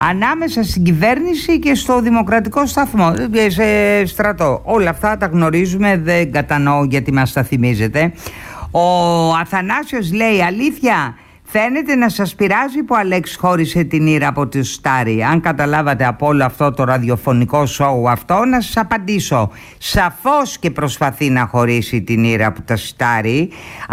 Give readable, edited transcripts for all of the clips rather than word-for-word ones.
ανάμεσα στην κυβέρνηση και στο Δημοκρατικό Σταθμό, σε στρατό. Όλα αυτά τα γνωρίζουμε, δεν κατανοώ γιατί μας τα θυμίζετε. Ο Αθανάσιος λέει: αλήθεια, φαίνεται να σας πειράζει που ο Αλέξης χώρισε την Ήρα από τη Στάρι. Αν καταλάβατε από όλο αυτό το ραδιοφωνικό σόου αυτό, να σας απαντήσω. Σαφώς και προσπαθεί να χωρίσει την Ήρα από τα Στάρι,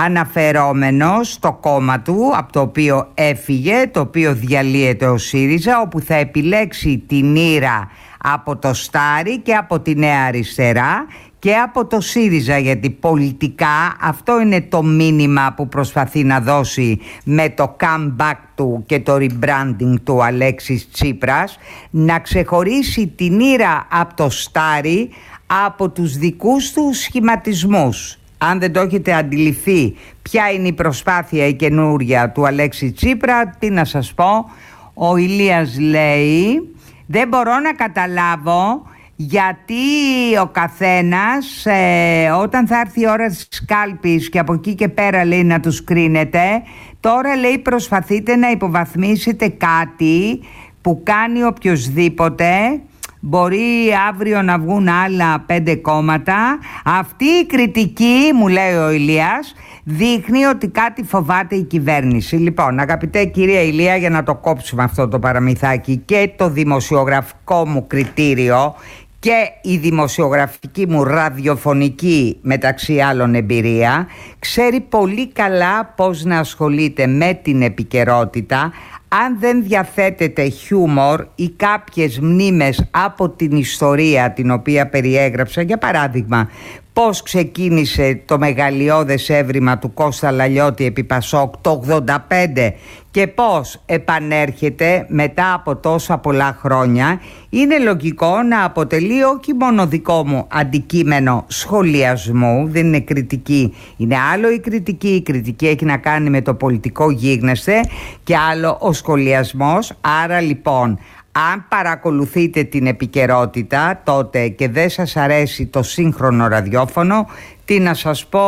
αναφερόμενος στο κόμμα του από το οποίο έφυγε, το οποίο διαλύεται ο ΣΥΡΙΖΑ, όπου θα επιλέξει την Ήρα από το Στάρι και από τη Νέα Αριστερά και από το ΣΥΡΙΖΑ, γιατί πολιτικά αυτό είναι το μήνυμα που προσπαθεί να δώσει με το comeback του και το rebranding του Αλέξης Τσίπρας, να ξεχωρίσει την Ήρα από το Στάρι από τους δικούς του σχηματισμούς. Αν δεν το έχετε αντιληφθεί ποια είναι η προσπάθεια η καινούρια του Αλέξη Τσίπρα, τι να σας πω. Ο Ηλίας λέει: δεν μπορώ να καταλάβω γιατί ο καθένας όταν θα έρθει η ώρα της κάλπης και από εκεί και πέρα, λέει, να τους κρίνετε, τώρα, λέει, προσπαθείτε να υποβαθμίσετε κάτι που κάνει οποιοσδήποτε. Μπορεί αύριο να βγουν άλλα 5 κόμματα. Αυτή η κριτική, μου λέει ο Ηλίας, δείχνει ότι κάτι φοβάται η κυβέρνηση. Λοιπόν, αγαπητέ κυρία Ηλία, για να το κόψουμε αυτό το παραμυθάκι, και το δημοσιογραφικό μου κριτήριο και η δημοσιογραφική μου ραδιοφωνική, μεταξύ άλλων, εμπειρία, ξέρει πολύ καλά πώς να ασχολείται με την επικαιρότητα. Αν δεν διαθέτεται χιούμορ ή κάποιες μνήμες από την ιστορία την οποία περιέγραψα, για παράδειγμα πώς ξεκίνησε το μεγαλειώδες έβριμα του Κώστα Λαλιώτη επί Πασόκ το 85 και πώς επανέρχεται μετά από τόσα πολλά χρόνια, είναι λογικό να αποτελεί όχι μόνο δικό μου αντικείμενο σχολιασμού, δεν είναι κριτική, είναι άλλο η κριτική έχει να κάνει με το πολιτικό γίγνεσθε και άλλο ο σχολιασμός. Άρα λοιπόν, αν παρακολουθείτε την επικαιρότητα τότε και δεν σας αρέσει το σύγχρονο ραδιόφωνο, τι να σας πω,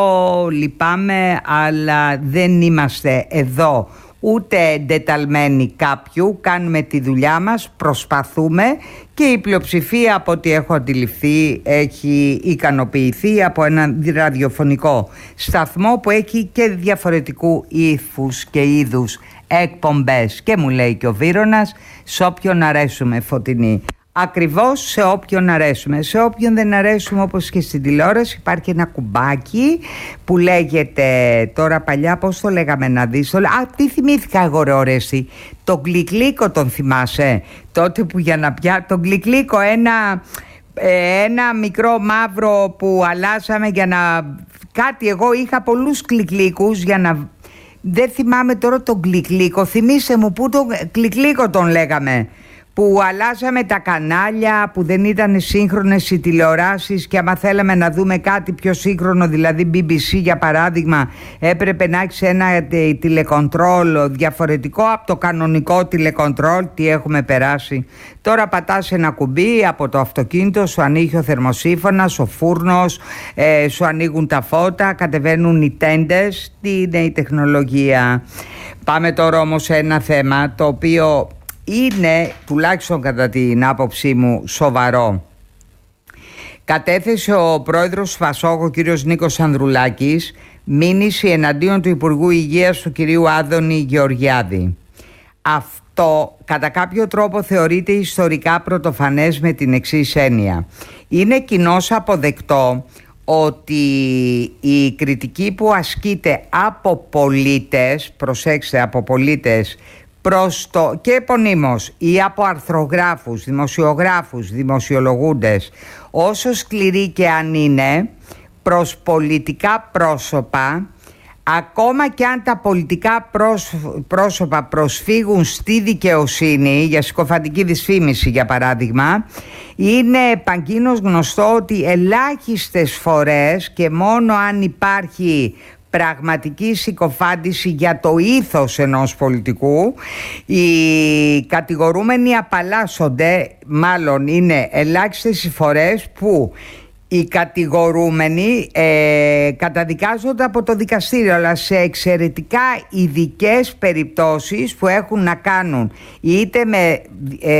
λυπάμαι, αλλά δεν είμαστε εδώ ούτε εντεταλμένοι κάποιου, κάνουμε τη δουλειά μας, προσπαθούμε και η πλειοψηφία, από ό,τι έχω αντιληφθεί, έχει ικανοποιηθεί από ένα ραδιοφωνικό σταθμό που έχει και διαφορετικού ύφους και είδους εκπομπές. Και μου λέει και ο Βύρωνας, σε όποιον αρέσουμε, Φωτεινή. Ακριβώς σε όποιον αρέσουμε. Σε όποιον δεν αρέσουμε, όπως και στην τηλεόραση, υπάρχει ένα κουμπάκι που λέγεται, τώρα παλιά πώς το λέγαμε να δεις, τι θυμήθηκα εγώ, ρε ορέστη, τον γκλικλίκο τον θυμάσαι, τότε που για να πια τον γκλικλίκο, ένα μικρό μαύρο που αλλάζαμε για να κάτι, εγώ είχα πολλούς γκλικλίκους για να, δεν θυμάμαι τώρα τον γκλικλίκο, θυμίσαι μου που τον γκλικλίκο τον λέγαμε, που αλλάζαμε τα κανάλια, που δεν ήταν σύγχρονες οι τηλεοράσεις και άμα θέλαμε να δούμε κάτι πιο σύγχρονο, δηλαδή BBC για παράδειγμα, έπρεπε να έχεις ένα τηλεκοντρόλ διαφορετικό από το κανονικό τηλεκοντρόλ. Τι έχουμε περάσει. Τώρα πατάς ένα κουμπί από το αυτοκίνητο, σου ανοίγει ο θερμοσύφωνας, ο φούρνος, σου ανοίγουν τα φώτα, κατεβαίνουν οι τέντες. Τι είναι η τεχνολογία. Πάμε τώρα όμως σε ένα θέμα το οποίο είναι, τουλάχιστον κατά την άποψή μου, σοβαρό. Κατέθεσε ο πρόεδρος του Πασόκ, ο κύριος Νίκος Ανδρουλάκης, μήνυση εναντίον του Υπουργού Υγείας του κυρίου Άδωνη Γεωργιάδη. Αυτό κατά κάποιο τρόπο θεωρείται ιστορικά πρωτοφανές με την εξής έννοια. Είναι κοινώς αποδεκτό ότι η κριτική που ασκείται από πολίτες, προσέξτε, από πολίτες, και επωνύμως ή από αρθρογράφους, δημοσιογράφους, δημοσιολογούντες, όσο σκληρή και αν είναι, προς πολιτικά πρόσωπα, ακόμα και αν τα πολιτικά πρόσωπα προσφύγουν στη δικαιοσύνη για συκοφαντική δυσφήμιση για παράδειγμα, είναι παγκίνως γνωστό ότι ελάχιστες φορές και μόνο αν υπάρχει πραγματική συκοφάντηση για το ήθος ενός πολιτικού, οι κατηγορούμενοι απαλλάσσονται, μάλλον είναι ελάχιστες οι φορές που Οι κατηγορούμενοι καταδικάζονται από το δικαστήριο, αλλά σε εξαιρετικά ειδικές περιπτώσεις που έχουν να κάνουν είτε με